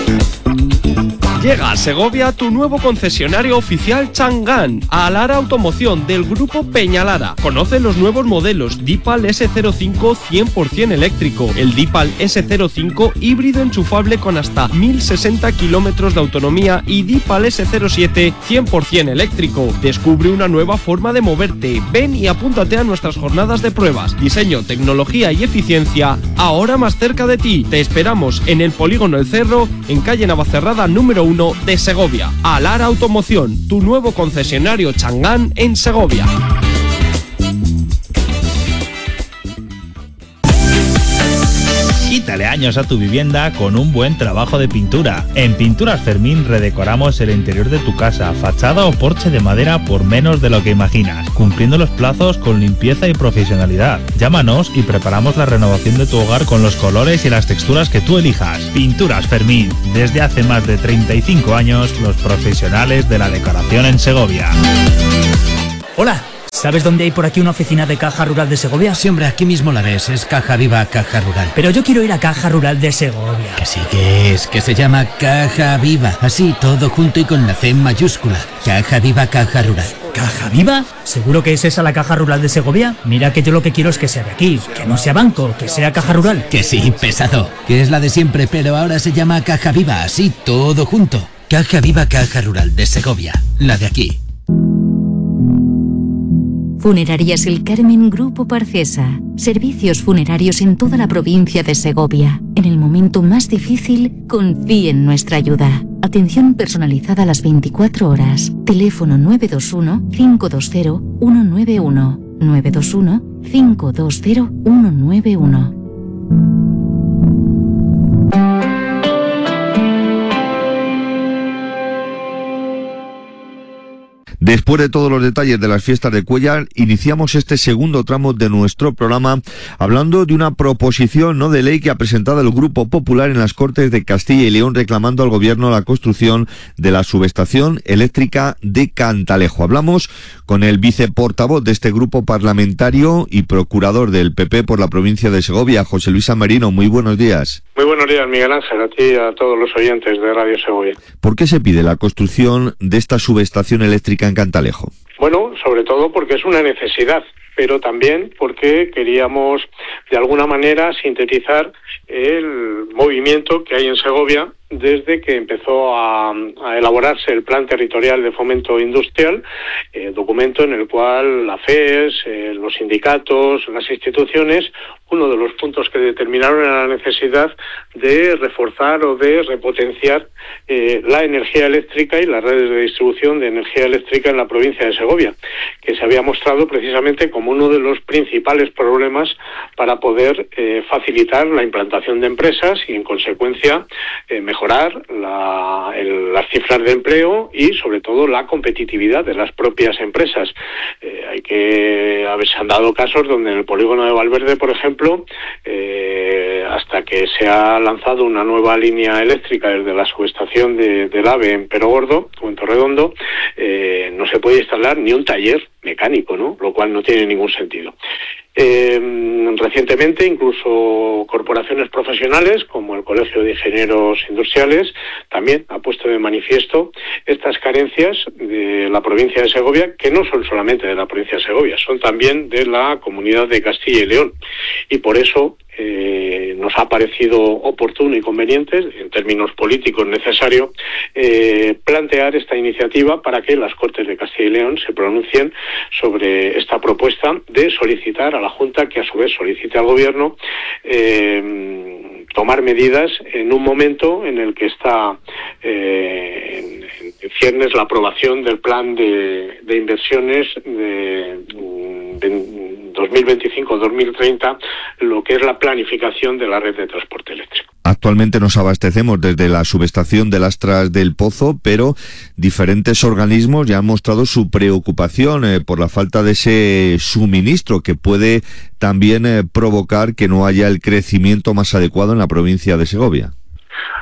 Llega a Segovia tu nuevo concesionario oficial Chang'an, Alara Automoción del grupo Peñalara. Conoce los nuevos modelos Deepal S05 100% eléctrico, el Deepal S05 híbrido enchufable con hasta 1060 kilómetros de autonomía y Deepal S07 100% eléctrico. Descubre una nueva forma de moverte. Ven y apúntate a nuestras jornadas de pruebas. Diseño, tecnología y eficiencia, ahora más cerca de ti. Te esperamos en el Polígono El Cerro, en calle Navacerrada número 1 de Segovia. Alara Automoción, tu nuevo concesionario Chang'an en Segovia. Quítale años a tu vivienda con un buen trabajo de pintura. En Pinturas Fermín redecoramos el interior de tu casa, fachada o porche de madera por menos de lo que imaginas, cumpliendo los plazos con limpieza y profesionalidad. Llámanos y preparamos la renovación de tu hogar con los colores y las texturas que tú elijas. Pinturas Fermín, desde hace más de 35 años, los profesionales de la decoración en Segovia. Hola. ¿Sabes dónde hay por aquí una oficina de Caja Rural de Segovia? Sí, hombre, aquí mismo la ves, es Caja Viva Caja Rural. Pero yo quiero ir a Caja Rural de Segovia. Que sí que es, que se llama Caja Viva, así todo junto y con la C mayúscula. Caja Viva Caja Rural. ¿Caja Viva? ¿Seguro que es esa la Caja Rural de Segovia? Mira que yo lo que quiero es que sea de aquí, que no sea banco, que sea Caja Rural. Que sí, pesado, que es la de siempre, pero ahora se llama Caja Viva, así todo junto. Caja Viva Caja Rural de Segovia, la de aquí. Funerarias El Carmen Grupo Parcesa. Servicios funerarios en toda la provincia de Segovia. En el momento más difícil, confíe en nuestra ayuda. Atención personalizada a las 24 horas. Teléfono 921-520-191. 921-520-191. Después de todos los detalles de las fiestas de Cuéllar, iniciamos este segundo tramo de nuestro programa hablando de una proposición de ley que ha presentado el Grupo Popular en las Cortes de Castilla y León reclamando al Gobierno la construcción de la subestación eléctrica de Cantalejo. Hablamos con el viceportavoz de este grupo parlamentario y procurador del PP por la provincia de Segovia, José Luis San Marino. Muy buenos días. Muy buenos días, Miguel Ángel, a ti y a todos los oyentes de Radio Segovia. ¿Por qué se pide la construcción de esta subestación eléctrica en Cantalejo? Bueno, sobre todo porque es una necesidad, pero también porque queríamos de alguna manera sintetizar el movimiento que hay en Segovia desde que empezó a elaborarse el Plan Territorial de Fomento Industrial, documento en el cual la FES, los sindicatos, las instituciones, uno de los puntos que determinaron era la necesidad de reforzar o de repotenciar la energía eléctrica y las redes de distribución de energía eléctrica en la provincia de Segovia, que se había mostrado precisamente como uno de los principales problemas para poder facilitar la implantación de empresas y, en consecuencia, mejorar las cifras de empleo y, sobre todo, la competitividad de las propias empresas. Se han dado casos donde en el polígono de Valverde, por ejemplo, hasta que se ha lanzado una nueva línea eléctrica desde la subestación del AVE en Perogordo o en Torredondo, no se puede instalar ni un taller mecánico, ¿no? Lo cual no tiene ningún sentido. Recientemente, incluso corporaciones profesionales como el Colegio de Ingenieros Industriales también ha puesto de manifiesto estas carencias de la provincia de Segovia, que no son solamente de la provincia de Segovia, son también de la Comunidad de Castilla y León. Y por eso nos ha parecido oportuno y conveniente, en términos políticos necesario, plantear esta iniciativa para que las Cortes de Castilla y León se pronuncien sobre esta propuesta de solicitar a la Junta, que a su vez solicite al Gobierno, tomar medidas en un momento en el que está en ciernes la aprobación del plan de inversiones de 2025-2030, lo que es la planificación de la red de transporte eléctrico. Actualmente nos abastecemos desde la subestación de Lastras del Pozo, pero diferentes organismos ya han mostrado su preocupación por la falta de ese suministro que puede también provocar que no haya el crecimiento más adecuado en la provincia de Segovia.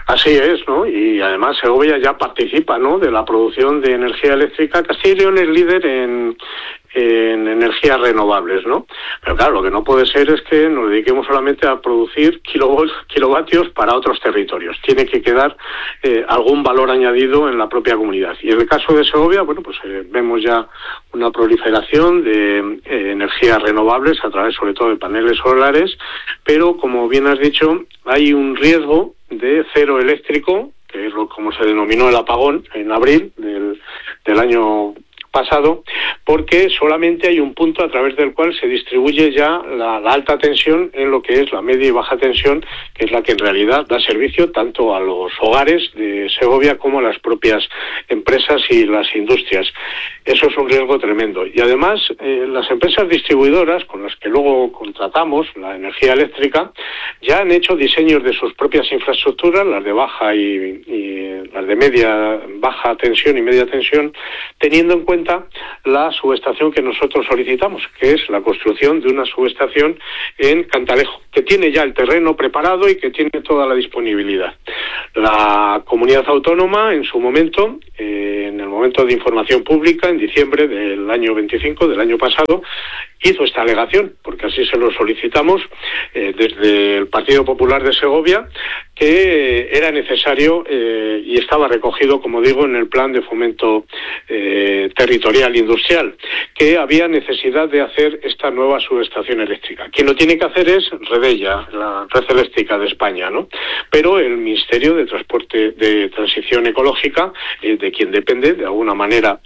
Así es, ¿no? Y además Segovia ya participa, ¿no?, de la producción de energía eléctrica. Castilla y León es líder en energías renovables, ¿no? Pero claro, lo que no puede ser es que nos dediquemos solamente a producir kilovatios para otros territorios. Tiene que quedar algún valor añadido en la propia comunidad. Y en el caso de Segovia, bueno, pues vemos ya una proliferación de energías renovables a través sobre todo de paneles solares, pero como bien has dicho, hay un riesgo de cero eléctrico, que es como se denominó el apagón en abril del año pasado, porque solamente hay un punto a través del cual se distribuye ya la alta tensión en lo que es la media y baja tensión, que es la que en realidad da servicio tanto a los hogares de Segovia como a las propias empresas y las industrias. Eso es un riesgo tremendo. Y además, las empresas distribuidoras con las que luego contratamos la energía eléctrica ya han hecho diseños de sus propias infraestructuras, las de baja y las de media, baja tensión y media tensión, teniendo en cuenta la subestación que nosotros solicitamos, que es la construcción de una subestación en Cantalejo, que tiene ya el terreno preparado y que tiene toda la disponibilidad. La comunidad autónoma, en su momento, en el momento de información pública, en diciembre del año 25, del año pasado, hizo esta alegación, porque así se lo solicitamos desde el Partido Popular de Segovia, que era necesario y estaba recogido, como digo, en el plan de fomento territorial industrial, que había necesidad de hacer esta nueva subestación eléctrica. Quien lo tiene que hacer es Redella, la Red Eléctrica de España, ¿no? Pero el Ministerio de Transporte de Transición Ecológica, de quien depende de alguna manera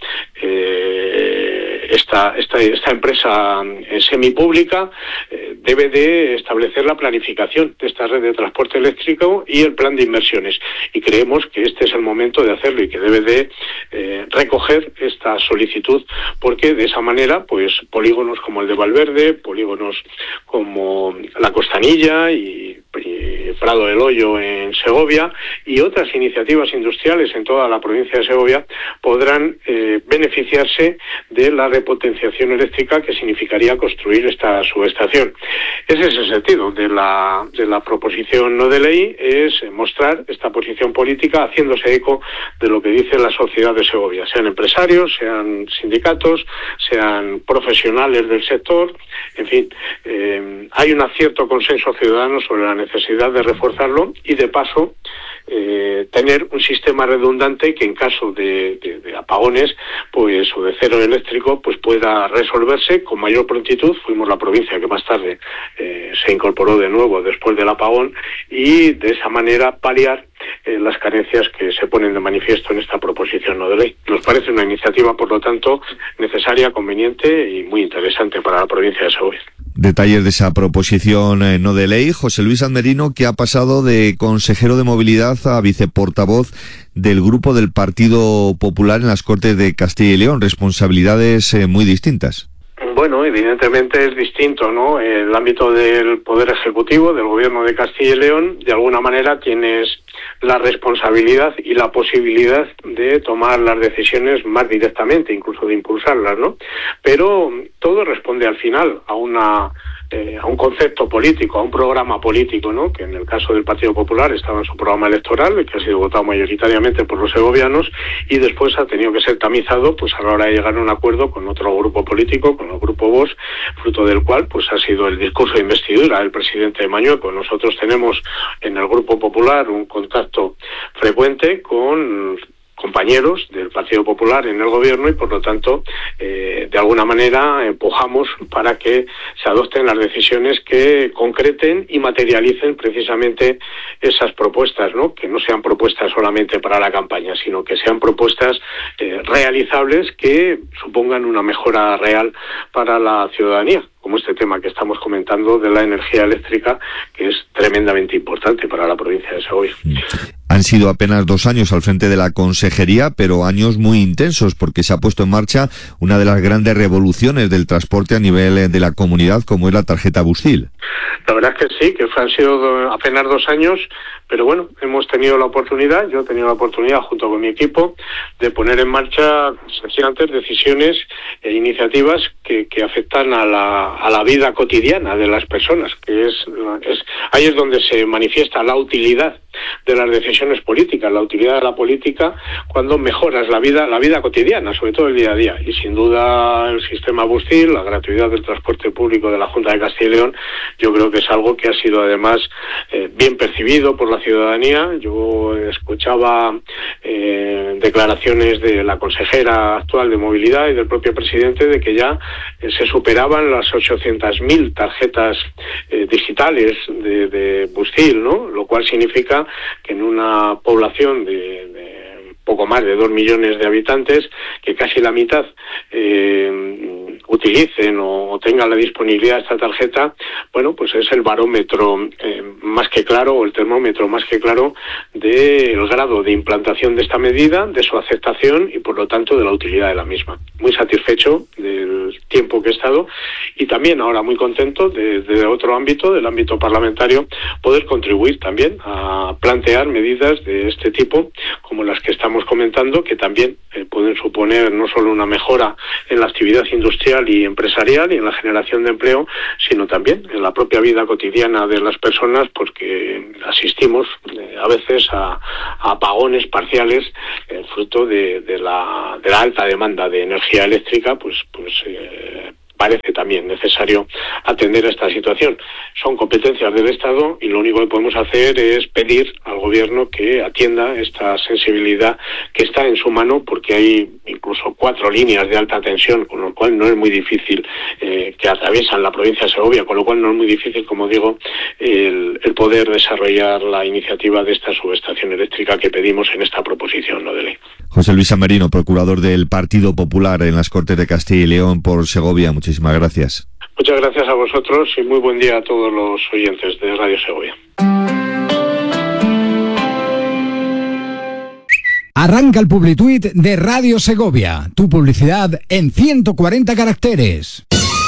esta empresa semipública, debe de establecer la planificación de esta red de transporte eléctrico y el plan de inversiones. Y creemos que este es el momento de hacerlo y que debe de recoger esta solicitud, porque de esa manera, pues polígonos como el de Valverde, polígonos como la Costanilla y Prado del Hoyo en Segovia y otras iniciativas industriales en toda la provincia de Segovia podrán beneficiarse de la repotenciación eléctrica que significaría construir esta subestación. Ese es el sentido de la proposición no de ley, es mostrar esta posición política haciéndose eco de lo que dice la sociedad de Segovia, sean empresarios, sean sindicatos, sean profesionales del sector, en fin, hay un cierto consenso ciudadano sobre la necesidad de reforzarlo y de paso tener un sistema redundante que en caso de apagones pues o de cero eléctrico pues pueda resolverse con mayor prontitud. Fuimos la provincia que más tarde se incorporó de nuevo después del apagón y de esa manera paliar las carencias que se ponen de manifiesto en esta proposición no de ley. Nos parece una iniciativa, por lo tanto, necesaria, conveniente y muy interesante para la provincia de Segovia. Detalles de esa proposición no de ley. José Luis Anderino, que ha pasado de consejero de movilidad a viceportavoz del grupo del Partido Popular en las Cortes de Castilla y León. Responsabilidades muy distintas. Bueno, evidentemente es distinto, ¿no? El ámbito del Poder Ejecutivo, del Gobierno de Castilla y León, de alguna manera tienes la responsabilidad y la posibilidad de tomar las decisiones más directamente, incluso de impulsarlas, ¿no? Pero todo responde al final a un concepto político, a un programa político, ¿no? Que en el caso del Partido Popular estaba en su programa electoral, que ha sido votado mayoritariamente por los segovianos y después ha tenido que ser tamizado pues a la hora de llegar a un acuerdo con otro grupo político, con el grupo Vox, fruto del cual pues ha sido el discurso de investidura del presidente Mañueco. Nosotros tenemos en el Grupo Popular un contacto frecuente con compañeros del Partido Popular en el gobierno y por lo tanto de alguna manera empujamos para que se adopten las decisiones que concreten y materialicen precisamente esas propuestas, ¿no? Que no sean propuestas solamente para la campaña, sino que sean propuestas realizables que supongan una mejora real para la ciudadanía, como este tema que estamos comentando de la energía eléctrica, que es tremendamente importante para la provincia de Segovia. Han sido apenas 2 años al frente de la consejería, pero años muy intensos, porque se ha puesto en marcha una de las grandes revoluciones del transporte a nivel de la comunidad, como es la tarjeta Bustil. La verdad es que sí, que han sido apenas 2 años, pero bueno, hemos tenido la oportunidad, yo he tenido la oportunidad junto con mi equipo, de poner en marcha, como decía antes, decisiones e iniciativas que afectan a la vida cotidiana de las personas, que ahí es donde se manifiesta la utilidad de las decisiones políticas, la utilidad de la política cuando mejoras la vida cotidiana, sobre todo el día a día. Y sin duda el sistema Bustil, la gratuidad del transporte público de la Junta de Castilla y León, yo creo que es algo que ha sido además bien percibido por la ciudadanía. Yo escuchaba declaraciones de la consejera actual de Movilidad y del propio presidente de que ya se superaban las 800.000 tarjetas digitales de Bustil, ¿no? Lo cual significa que en una población de poco más de 2 millones de habitantes, que casi la mitad utilicen o tengan la disponibilidad de esta tarjeta, bueno, pues es el barómetro más que claro, o el termómetro más que claro del grado de implantación de esta medida, de su aceptación y por lo tanto de la utilidad de la misma. Muy satisfecho del tiempo que he estado y también ahora muy contento de otro ámbito, del ámbito parlamentario, poder contribuir también a plantear medidas de este tipo como las que estamos comentando, que también pueden suponer no solo una mejora en la actividad industrial y empresarial y en la generación de empleo, sino también en la propia vida cotidiana de las personas, porque asistimos a veces a apagones parciales fruto de la alta demanda de energía eléctrica, pues parece también necesario atender a esta situación. Son competencias del Estado y lo único que podemos hacer es pedir al Gobierno que atienda esta sensibilidad que está en su mano, porque hay incluso 4 líneas de alta tensión, con lo cual no es muy difícil, que atraviesan la provincia de Segovia, con lo cual no es muy difícil, como digo, el poder desarrollar la iniciativa de esta subestación eléctrica que pedimos en esta proposición no de ley. José Luis San Merino, procurador del Partido Popular en las Cortes de Castilla y León por Segovia, muchísimas gracias. Muchas gracias a vosotros y muy buen día a todos los oyentes de Radio Segovia. Arranca el Publituit de Radio Segovia, tu publicidad en 140 caracteres.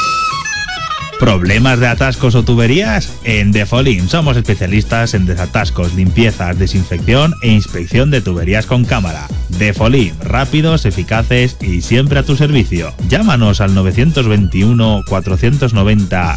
¿Problemas de atascos o tuberías? En Defolim somos especialistas en desatascos, limpiezas, desinfección e inspección de tuberías con cámara. Defolim, rápidos, eficaces y siempre a tu servicio. Llámanos al 921 490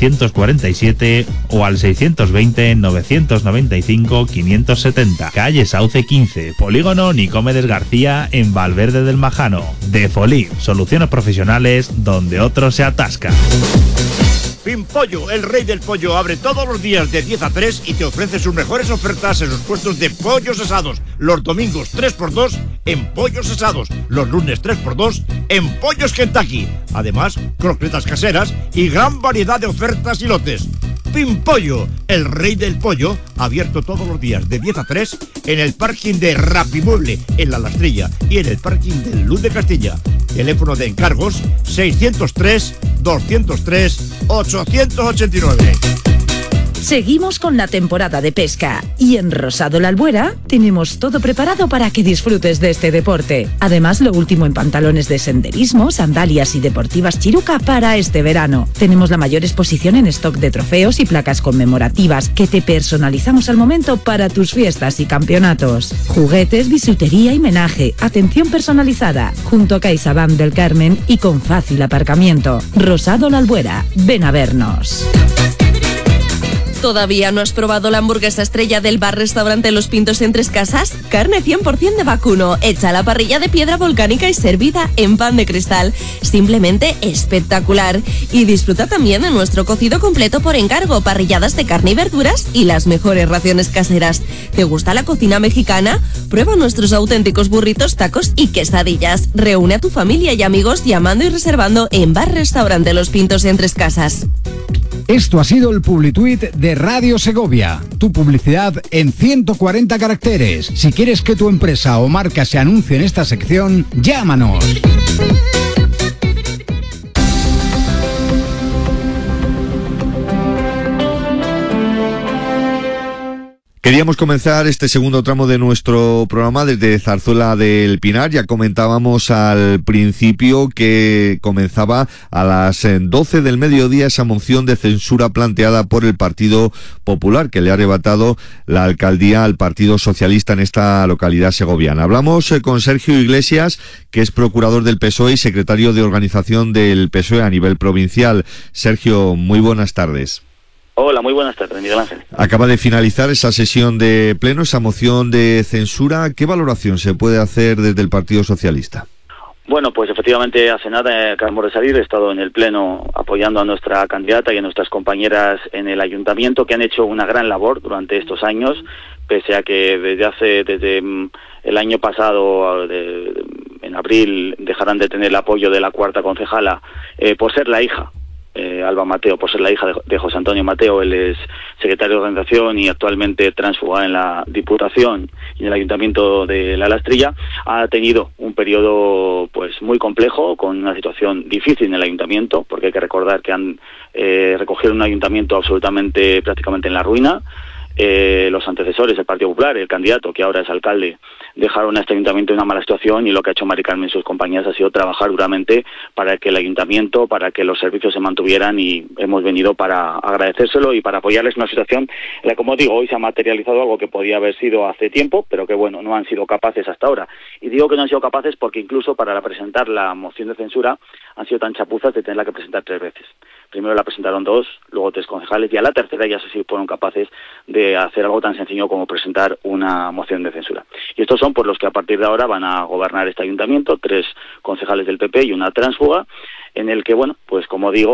747 o al 620 995 570. Calle Sauce 15, Polígono Nicomedes García en Valverde del Majano. Defolim, soluciones profesionales donde otros se atascan. Pimpollo, el rey del pollo, abre todos los días de 10 a 3 y te ofrece sus mejores ofertas en sus puestos de pollos asados. Los domingos 3x2 en pollos asados. Los lunes 3x2 en pollos Kentucky. Además, croquetas caseras y gran variedad de ofertas y lotes. Pimpollo, el rey del pollo, abierto todos los días de 10 a 3 en el parking de Rapimueble, en La Lastrilla, y en el parking del Luz de Castilla. Teléfono de encargos 603 203 889. Seguimos con la temporada de pesca y en Rosado La Albuera tenemos todo preparado para que disfrutes de este deporte. Además, lo último en pantalones de senderismo, sandalias y deportivas Chiruca para este verano. Tenemos la mayor exposición en stock de trofeos y placas conmemorativas que te personalizamos al momento para tus fiestas y campeonatos. Juguetes, bisutería y menaje, atención personalizada, junto a CaixaBank del Carmen y con fácil aparcamiento. Rosado La Albuera, ven a vernos. ¿Todavía no has probado la hamburguesa estrella del bar-restaurante Los Pintos en Tres Casas? Carne 100% de vacuno, hecha a la parrilla de piedra volcánica y servida en pan de cristal. Simplemente espectacular. Y disfruta también de nuestro cocido completo por encargo, parrilladas de carne y verduras y las mejores raciones caseras. ¿Te gusta la cocina mexicana? Prueba nuestros auténticos burritos, tacos y quesadillas. Reúne a tu familia y amigos llamando y reservando en bar-restaurante Los Pintos en Tres Casas. Esto ha sido el Publituit de Radio Segovia, tu publicidad en 140 caracteres. Si quieres que tu empresa o marca se anuncie en esta sección, llámanos. Queríamos comenzar este segundo tramo de nuestro programa desde Zarzuela del Pinar. Ya comentábamos al principio que comenzaba a las 12 del mediodía esa moción de censura planteada por el Partido Popular, que le ha arrebatado la alcaldía al Partido Socialista en esta localidad segoviana. Hablamos con Sergio Iglesias, que es procurador del PSOE y secretario de organización del PSOE a nivel provincial. Sergio, muy buenas tardes. Hola, muy buenas tardes, Miguel Ángel. Acaba de finalizar esa sesión de pleno, esa moción de censura. ¿Qué valoración se puede hacer desde el Partido Socialista? Bueno, pues efectivamente hace nada acabamos de salir, he estado en el Pleno apoyando a nuestra candidata y a nuestras compañeras en el Ayuntamiento, que han hecho una gran labor durante estos años, pese a que desde el año pasado, en abril, dejarán de tener el apoyo de la cuarta concejala por ser la hija. Alba Mateo, por ser la hija de José Antonio Mateo. Él es secretario de organización y actualmente tránsfuga en la Diputación y en el Ayuntamiento de La Lastrilla. Ha tenido un periodo pues muy complejo, con una situación difícil en el Ayuntamiento, porque hay que recordar que han recogido un ayuntamiento prácticamente en la ruina. Los antecesores del Partido Popular, el candidato que ahora es alcalde, dejaron a este ayuntamiento en una mala situación, y lo que ha hecho Mari Carmen y sus compañías ha sido trabajar duramente para que el ayuntamiento, para que los servicios se mantuvieran, y hemos venido para agradecérselo y para apoyarles en una situación en la, como digo, hoy se ha materializado algo que podía haber sido hace tiempo, pero que bueno, no han sido capaces hasta ahora. Y digo que no han sido capaces porque incluso para presentar la moción de censura han sido tan chapuzas de tenerla que presentar 3 veces. Primero la presentaron 2, luego 3 concejales, y a la tercera ya sí fueron capaces de hacer algo tan sencillo como presentar una moción de censura. Y estos son por los que a partir de ahora van a gobernar este ayuntamiento, 3 concejales del PP y una tránsfuga, en el que, bueno, pues como digo,